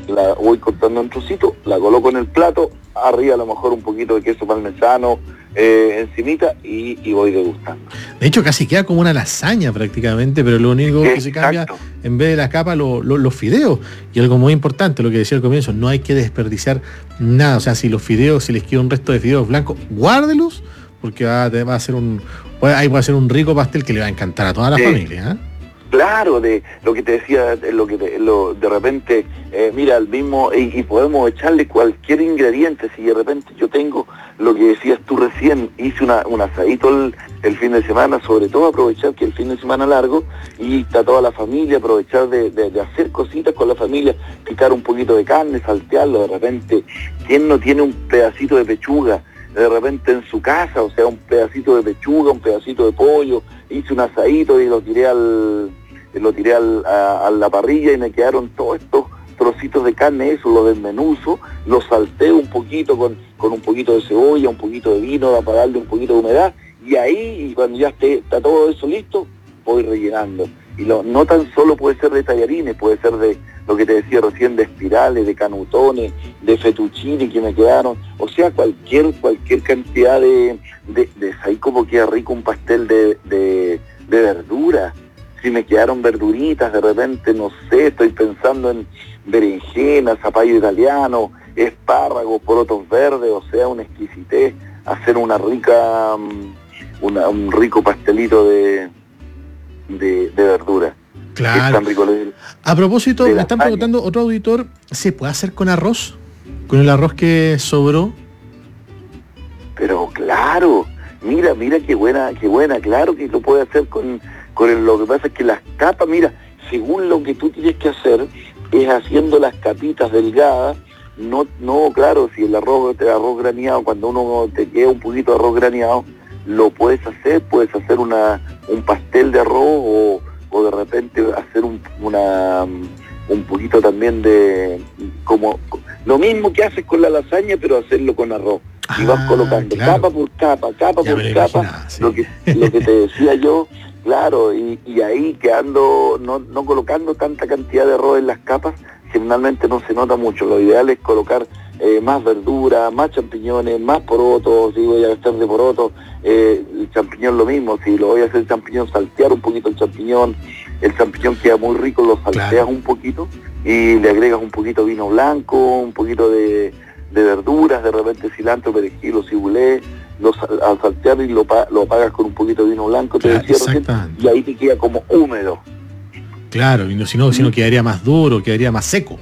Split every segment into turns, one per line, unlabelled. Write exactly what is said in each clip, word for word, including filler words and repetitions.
la voy cortando en trocitos, la coloco en el plato, arriba a lo mejor un poquito de queso parmesano, eh, encimita y, y voy degustando.
De hecho, casi queda como una lasaña prácticamente, pero lo único que se cambia, en vez de la capa, lo, lo, los fideos. Y algo muy importante, lo que decía al comienzo, no hay que desperdiciar nada. O sea, si los fideos, si les queda un resto de fideos blancos, guárdelos, porque va, va a ser un, ahí va a ser un rico pastel que le va a encantar a toda la sí. familia, ¿eh?
Claro, de lo que te decía, lo que te, lo, de repente, eh, mira, el mismo, y, y podemos echarle cualquier ingrediente. Si de repente yo tengo lo que decías tú recién, hice una, un asadito el, el fin de semana, sobre todo aprovechar que el fin de semana largo, y está toda la familia, aprovechar de, de, de hacer cositas con la familia, picar un poquito de carne, saltearlo, de repente, ¿quién no tiene un pedacito de pechuga? De repente en su casa, o sea, un pedacito de pechuga, un pedacito de pollo, hice un asadito y lo tiré al... lo tiré al, a, a la parrilla y me quedaron todos estos trocitos de carne, eso lo desmenuzo, lo salteo un poquito con, con un poquito de cebolla, un poquito de vino para darle un poquito de humedad, y ahí, y cuando ya esté, está todo eso listo, voy rellenando. Y lo, no tan solo puede ser de tallarines, puede ser de lo que te decía recién, de espirales, de canutones, de fettuccini que me quedaron, o sea, cualquier cualquier cantidad de, de, de ahí como queda rico un pastel de, de, de verdura. Si me quedaron verduritas, de repente, no sé, estoy pensando en berenjenas, zapallo italiano, espárragos, porotos verdes, o sea, una exquisitez, hacer una rica, una, un rico pastelito de, de, de verdura.
Claro.
Es tan rico.
A propósito, me están preguntando, otro auditor, ¿se puede hacer con arroz? ¿Con el arroz que sobró?
Pero claro, mira, mira qué buena, qué buena, claro que lo puede hacer con... Con el, lo que pasa es que las capas, mira, según lo que tú tienes que hacer, es haciendo las capitas delgadas, no, no, claro, si el arroz, el arroz graneado, cuando uno te queda un poquito de arroz graneado, lo puedes hacer, puedes hacer una, un pastel de arroz o, o de repente hacer un, una, un poquito también de, como, lo mismo que haces con la lasaña, pero hacerlo con arroz. Y vas ah, colocando claro. capa por capa, capa ya por capa, sí. lo, que, lo que te decía yo. Claro, y, y ahí quedando, no, no colocando tanta cantidad de arroz en las capas, generalmente no se nota mucho. Lo ideal es colocar eh, más verdura, más champiñones, más porotos, si voy a gastar de porotos, eh, el champiñón lo mismo, si lo voy a hacer champiñón, saltear un poquito el champiñón, el champiñón queda muy rico, lo salteas claro. un poquito y le agregas un poquito de vino blanco, un poquito de, de verduras, de repente cilantro, perejil o cibulé, Los, al saltear y lo, lo apagas con un poquito de vino blanco, te
claro,
decía recién, y ahí te queda como húmedo.
Claro, y no, si no, si no quedaría más duro, quedaría más seco.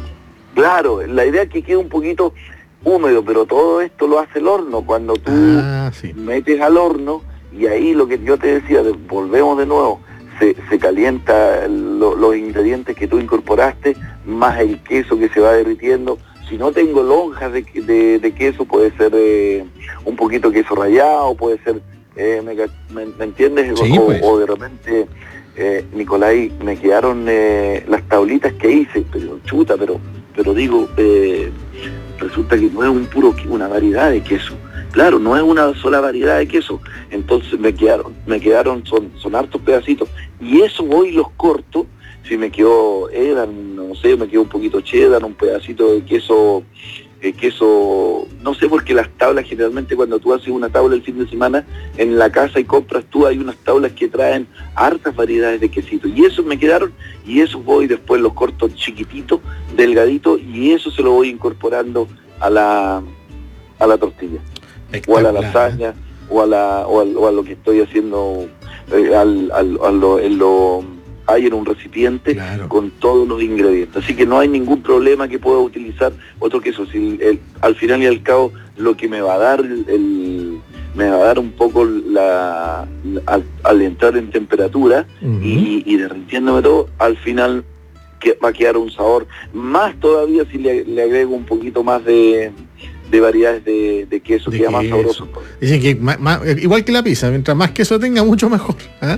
Claro, la idea es que quede un poquito húmedo, pero todo esto lo hace el horno, cuando tú ah, sí. metes al horno, y ahí lo que yo te decía, de, volvemos de nuevo, se, se calienta lo, los ingredientes que tú incorporaste, más el queso que se va derritiendo. Si no tengo lonjas de, de, de queso, puede ser eh, un poquito de queso rallado, puede ser, eh, me, me, ¿me entiendes?
Sí,
o,
pues.
o de repente, eh, Nicolai, me quedaron eh, las tablitas que hice, pero chuta, pero pero digo, eh, resulta que no es un puro una variedad de queso. Claro, no es una sola variedad de queso. Entonces me quedaron, me quedaron, son, son hartos pedacitos. Y eso voy y los corto. Si me quedó, eran, no sé, me quedó un poquito cheddar, un pedacito de queso, eh, queso, no sé, porque las tablas generalmente cuando tú haces una tabla el fin de semana en la casa y compras tú, hay unas tablas que traen hartas variedades de quesito. Y esos me quedaron, y esos voy después los corto chiquititos, delgaditos, y eso se lo voy incorporando a la, a la tortilla. O a la lasaña, o a, la, o, a, o a lo que estoy haciendo, eh, al, al, a lo, en lo... hay en un recipiente claro. con todos los ingredientes. Así que no hay ningún problema que pueda utilizar otro queso. Si el, al final y al cabo lo que me va a dar el, el me va a dar un poco la, la al, al entrar en temperatura uh-huh. y, y derritiéndome todo, al final que, va a quedar un sabor más todavía si le, le agrego un poquito más de, de variedades de, de queso,
de
queda
queso.
más sabroso.
Dicen que más, más, igual que la pizza, mientras más queso tenga, mucho mejor. ¿eh?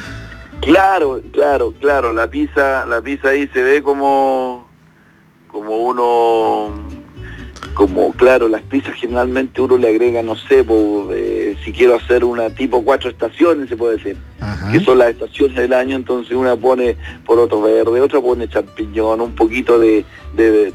Claro, claro, claro, la pizza, la pizza ahí se ve como, como uno, como claro, las pizzas generalmente uno le agrega, no sé, po, eh, si quiero hacer una tipo cuatro estaciones, se puede decir, Ajá. que son las estaciones del año, entonces una pone poroto verde, otra pone champiñón, un poquito de, de,